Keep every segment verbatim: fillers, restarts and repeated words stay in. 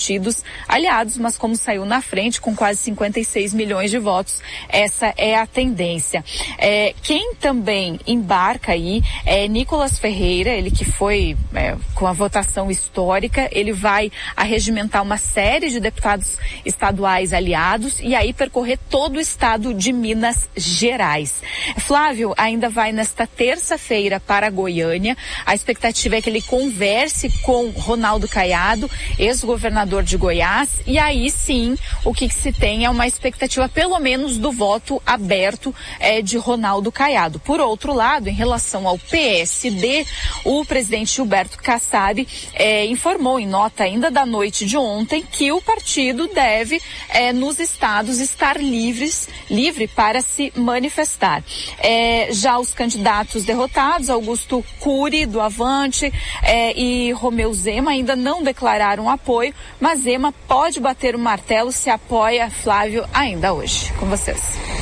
partidos aliados, mas como saiu na frente com quase cinquenta e seis milhões de votos, essa é a tendência. É, quem também embarca aí é Nicolas Ferreira, ele que foi é, com a votação histórica, ele vai arregimentar uma série de deputados estaduais aliados e aí percorrer todo o estado de Minas Gerais. Flávio ainda vai nesta terça-feira para Goiânia. A expectativa é que ele converse com Ronaldo Caiado, ex-governador de Goiás, e aí sim o que, que se tem é uma expectativa pelo menos do voto aberto é, de Ronaldo Caiado. Por outro lado, em relação ao P S D, o presidente Gilberto Kassab é, informou em nota ainda da noite de ontem que o partido deve é, nos estados estar livres, livre para se manifestar. É, já os candidatos derrotados, Augusto Cury do Avante é, e Romeu Zema, ainda não declararam apoio, mas Zema pode bater o martelo se apoia Flávio ainda hoje. Com vocês.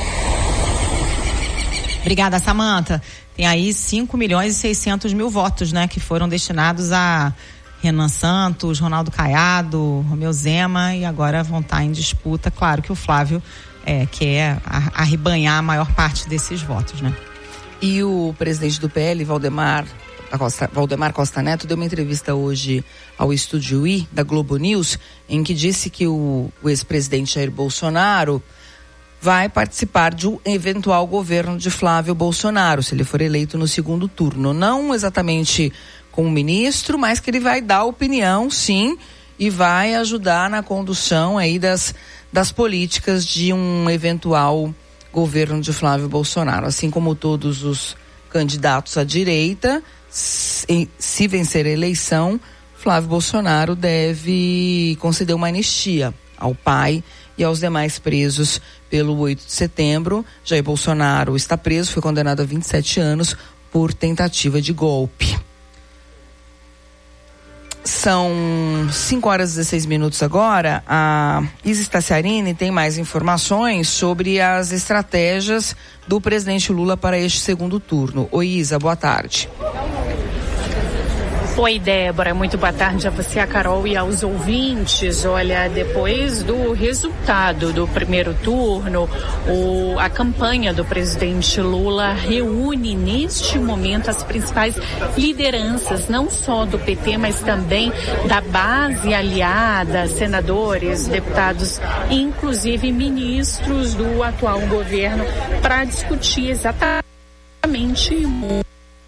Obrigada, Samantha. Tem aí cinco milhões e seiscentos mil votos, né, que foram destinados a Renan Santos, Ronaldo Caiado, Romeu Zema, e agora vão estar em disputa. Claro que o Flávio é, quer arrebanhar a maior parte desses votos, né? E o presidente do P L, Valdemar Costa, Valdemar Costa Neto, deu uma entrevista hoje ao Estúdio I da Globo News, em que disse que o, o ex-presidente Jair Bolsonaro vai participar de um eventual governo de Flávio Bolsonaro, se ele for eleito no segundo turno. Não exatamente como ministro, mas que ele vai dar opinião, sim, e vai ajudar na condução aí das, das políticas de um eventual governo de Flávio Bolsonaro. Assim como todos os candidatos à direita, se, se vencer a eleição, Flávio Bolsonaro deve conceder uma anistia ao pai e aos demais presos pelo oito de setembro. Jair Bolsonaro está preso, foi condenado a vinte e sete anos por tentativa de golpe. São cinco horas e dezesseis minutos agora. A Isa Staciarini tem mais informações sobre as estratégias do presidente Lula para este segundo turno. Oi, Isa, boa tarde. Oi, Débora, muito boa tarde a você, a Carol e aos ouvintes. Olha, depois do resultado do primeiro turno, o, a campanha do presidente Lula reúne neste momento as principais lideranças, não só do P T, mas também da base aliada, senadores, deputados, inclusive ministros do atual governo, para discutir exatamente o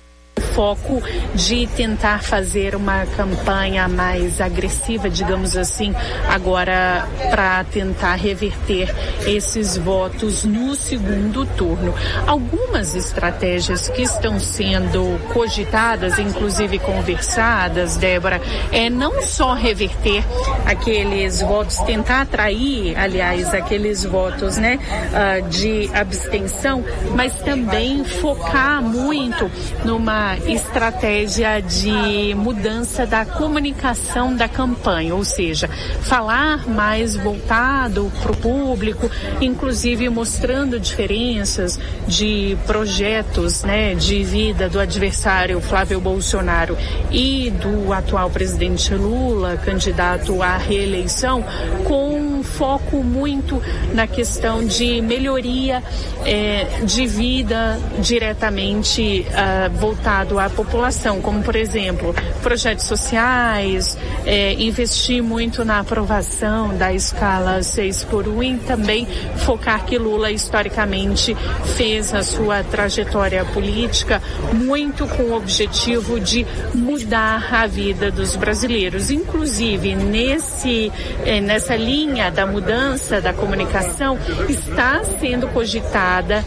foco de tentar fazer uma campanha mais agressiva, digamos assim, agora para tentar reverter esses votos no segundo turno. Algumas estratégias que estão sendo cogitadas, inclusive conversadas, Débora, é não só reverter aqueles votos, tentar atrair, aliás, aqueles votos, né, uh, de abstenção, mas também focar muito numa estratégia de mudança da comunicação da campanha, ou seja, falar mais voltado para o público, inclusive mostrando diferenças de projetos, né, de vida do adversário Flávio Bolsonaro e do atual presidente Lula, candidato à reeleição, com foco muito na questão de melhoria eh, de vida diretamente uh, voltado à população, como por exemplo projetos sociais, eh, investir muito na aprovação da escala seis por um e também focar que Lula historicamente fez a sua trajetória política muito com o objetivo de mudar a vida dos brasileiros. Inclusive nesse, eh, nessa linha da mudança da comunicação está sendo cogitada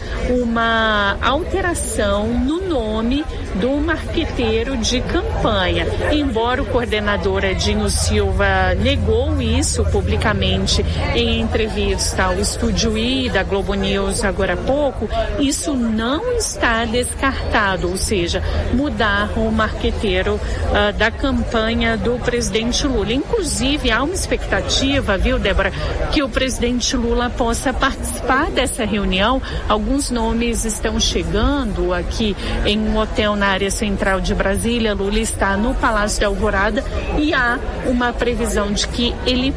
uma alteração no nome do marqueteiro de campanha. Embora o coordenador Edinho Silva negou isso publicamente em entrevista ao Estúdio I da Globo News agora há pouco, isso não está descartado, ou seja, mudar o marqueteiro uh, da campanha do presidente Lula. Inclusive, há uma expectativa, viu, Débora, que o presidente Lula possa participar dessa reunião. Alguns nomes estão chegando aqui em um hotel na área central de Brasília. Lula está no Palácio da Alvorada e há uma previsão de que ele